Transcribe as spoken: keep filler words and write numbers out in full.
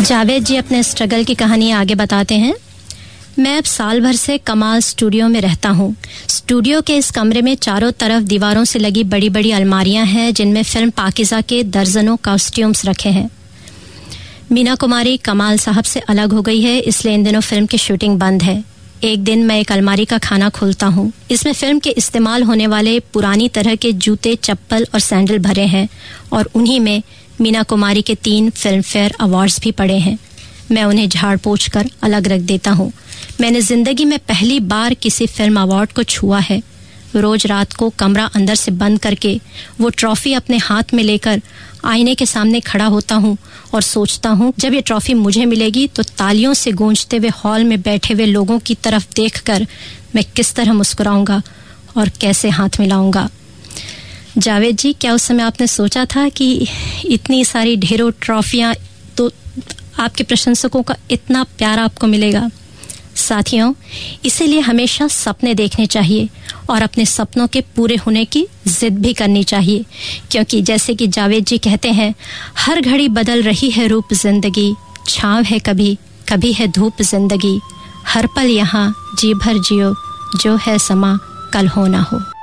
जावेद जी अपने स्ट्रगल की कहानी आगे बताते हैं। मैं अब साल भर से कमाल स्टूडियो में रहता हूँ। स्टूडियो के इस कमरे में चारों तरफ दीवारों से लगी बड़ी बड़ी अलमारियां हैं जिनमें फिल्म पाकिज़ा के दर्जनों कॉस्ट्यूम्स रखे हैं। मीना कुमारी कमाल साहब से अलग हो गई है, इसलिए इन दिनों फिल्म की शूटिंग बंद है। एक दिन मैं एक अलमारी का खाना खोलता हूँ। इसमें फिल्म के इस्तेमाल होने वाले पुरानी तरह के जूते, चप्पल और सैंडल भरे हैं और उन्हीं में मीना कुमारी के तीन फिल्म फेयर अवार्ड्स भी पड़े हैं। मैं उन्हें झाड़ पोंछ कर अलग रख देता हूँ। मैंने जिंदगी में पहली बार किसी फिल्म अवार्ड को छुआ है। रोज रात को कमरा अंदर से बंद करके वो ट्रॉफी अपने हाथ में लेकर आईने के सामने खड़ा होता हूँ और सोचता हूँ जब ये ट्रॉफी मुझे मिलेगी तो तालियों से गूंजते हुए हॉल में बैठे हुए लोगों की तरफ देखकर मैं किस तरह मुस्कुराऊंगा और कैसे हाथ मिलाऊंगा। जावेद जी, क्या उस समय आपने सोचा था कि इतनी सारी ढेरों ट्रॉफियाँ, तो आपके प्रशंसकों का इतना प्यार आपको मिलेगा? साथियों, इसीलिए हमेशा सपने देखने चाहिए और अपने सपनों के पूरे होने की जिद भी करनी चाहिए, क्योंकि जैसे कि जावेद जी कहते हैं, हर घड़ी बदल रही है रूप जिंदगी, छाँव है कभी कभी है धूप जिंदगी, हर पल यहाँ जी भर जियो, जो है समा कल हो ना हो।